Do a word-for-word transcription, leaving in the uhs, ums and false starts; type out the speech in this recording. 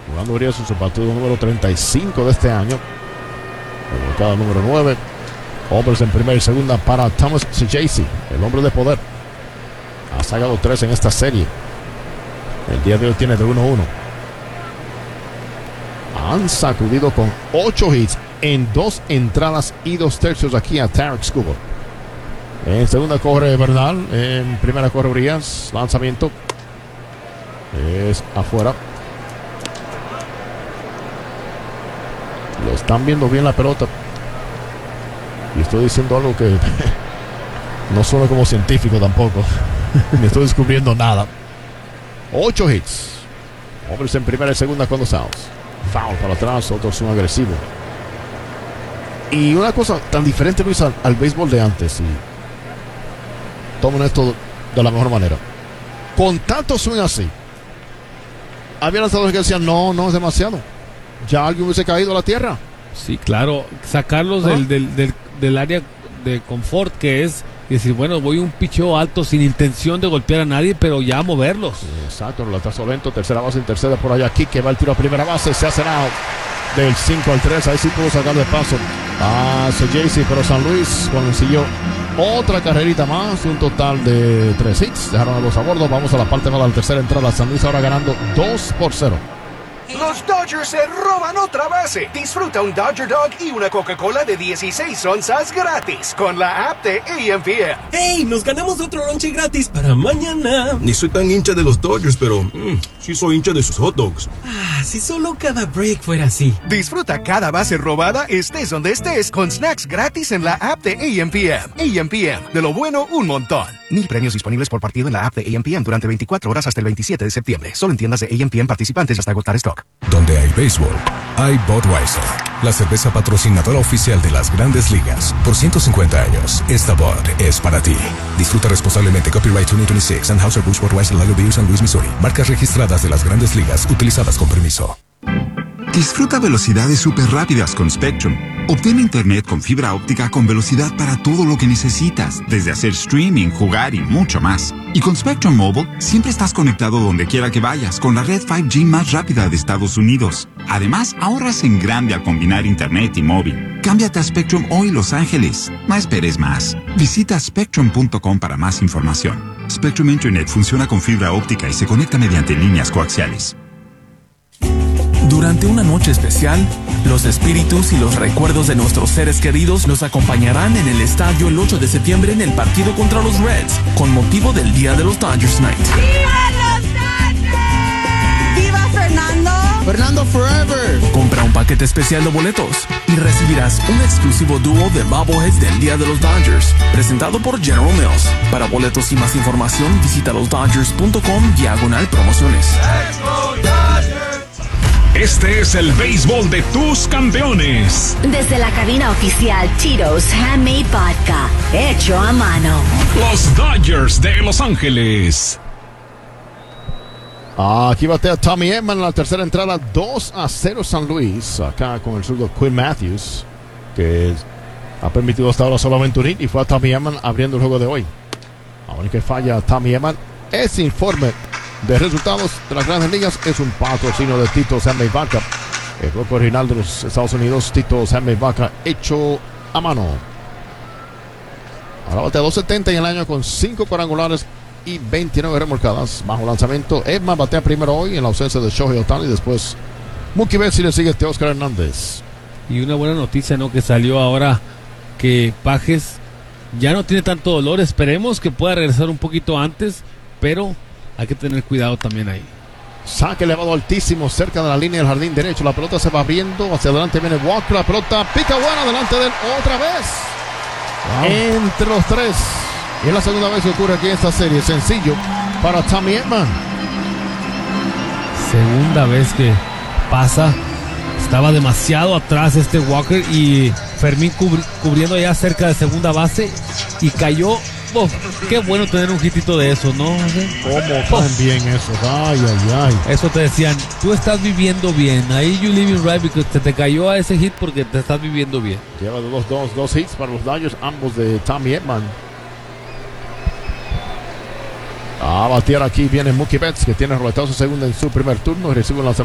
Jugando Urias en su partido número treinta y cinco de este año. Cada número nueve. Hombres en primera y segunda para Thomas Saggese, el hombre de poder. Ha sacado tres en esta serie. El día de hoy tiene de uno a uno. Han sacudido con ocho hits en dos entradas y dos tercios aquí a Tarik Skubal. En segunda corre Bernal. En primera corre Urias. Lanzamiento. Es afuera. Lo están viendo bien la pelota. Y estoy diciendo algo que no suena como científico tampoco. Ni estoy descubriendo nada. Ocho hits. Hombres en primera y segunda con dos outs. Foul para atrás, otro son agresivo. Y una cosa tan diferente, Luis, al, al béisbol de antes. Y tomen esto de la mejor manera. Con tanto swing así, había lanzadores que decían, no, no es demasiado. Ya alguien hubiese caído a la tierra. Sí, claro. Sacarlos ¿Ah? del, del, del, del área de confort, que es decir, bueno, voy un picheo alto sin intención de golpear a nadie, pero ya moverlos. Exacto, el latazo lento, tercera base, intercede por allá. Aquí que va el tiro a primera base, se hace out del cinco al tres. Ahí sí pudo sacar de paso a Saggese, pero San Luis consiguió otra carrerita más, un total de tres hits. Dejaron a los a bordo. Vamos a la parte más de la tercera entrada. San Luis ahora ganando dos por cero. Los Dodgers se roban otra base. Disfruta un Dodger Dog y una Coca-Cola de dieciséis onzas gratis con la app de A M P M. ¡Hey! Nos ganamos otro lonche gratis para mañana. Ni soy tan hincha de los Dodgers, pero mmm, sí soy hincha de sus hot dogs. Ah, si solo cada break fuera así. Disfruta cada base robada, estés donde estés, con snacks gratis en la app de A M P M. A M P M, de lo bueno, un montón. Mil premios disponibles por partido en la app de A M P M durante veinticuatro horas hasta el veintisiete de septiembre. Solo en tiendas de A M P M participantes hasta agotar stock. Donde hay béisbol, hay Budweiser, la cerveza patrocinadora oficial de las Grandes Ligas. Por ciento cincuenta años, esta Bud es para ti. Disfruta responsablemente. Copyright veinte veintiséis. Anheuser-Busch Budweiser Lager Beer, San Luis, Missouri. Marcas registradas de las Grandes Ligas, utilizadas con permiso. Disfruta velocidades súper rápidas con Spectrum. Obtén internet con fibra óptica con velocidad para todo lo que necesitas, desde hacer streaming, jugar y mucho más. Y con Spectrum Mobile, siempre estás conectado donde quiera que vayas, con la red cinco G más rápida de Estados Unidos. Además, ahorras en grande al combinar internet y móvil. Cámbiate a Spectrum hoy, Los Ángeles. No esperes más. Visita spectrum punto com para más información. Spectrum Internet funciona con fibra óptica y se conecta mediante líneas coaxiales. Durante una noche especial, los espíritus y los recuerdos de nuestros seres queridos nos acompañarán en el estadio el ocho de septiembre en el partido contra los Reds, con motivo del Día de los Dodgers Night. ¡Viva los Dodgers! ¡Viva Fernando! ¡Fernando Forever! Compra un paquete especial de boletos y recibirás un exclusivo dúo de bobbleheads del Día de los Dodgers, presentado por General Mills. Para boletos y más información, visita los dodgers punto com diagonal promociones. Este es el béisbol de tus campeones. Desde la cabina oficial Tito's Handmade Vodka, hecho a mano. Los Dodgers de Los Ángeles. Aquí batea Tommy Edman en la tercera entrada, dos a cero San Luis. Acá con el zurdo Quinn Matthews, que ha permitido hasta ahora solamente un hit, y fue a Tommy Edman abriendo el juego de hoy. Ahora que falla Tommy Edman, ese informe de resultados de las Grandes Ligas es un patrocinio de Tito's Handmade Vodka, el bloque original de los Estados Unidos. Tito's Handmade Vodka, hecho a mano. Ahora batea dos setenta en el año con cinco cuadrangulares y veintinueve remolcadas. Bajo lanzamiento, Edman batea primero hoy en la ausencia de Shohei Ohtani. Después Mookie Betts y le sigue Teóscar Hernández. Y una buena noticia, ¿no?, que salió ahora, que Pages ya no tiene tanto dolor. Esperemos que pueda regresar un poquito antes, pero hay que tener cuidado también ahí. Saque elevado altísimo cerca de la línea del jardín derecho. La pelota se va abriendo. Hacia adelante viene Walker. La pelota pica buena delante de él otra vez. Wow. Entre los tres. Y es la segunda vez que ocurre aquí en esta serie. Sencillo para Tommy Edman. Segunda vez que pasa. Estaba demasiado atrás este Walker y Fermín cubri- cubriendo ya cerca de segunda base. Y cayó. Oh, qué bueno tener un hitito de eso, ¿no? ¿Cómo van bien eso? Ay, ay, ay. Eso te decían, tú estás viviendo bien. Ahí you living right, because te, te cayó a ese hit porque te estás viviendo bien. Lleva dos, dos, dos hits para los Dodgers, ambos de Tommy Edman. A batear aquí viene Mookie Betts, que tiene roletazo segunda en su primer turno y recibe un lanzamiento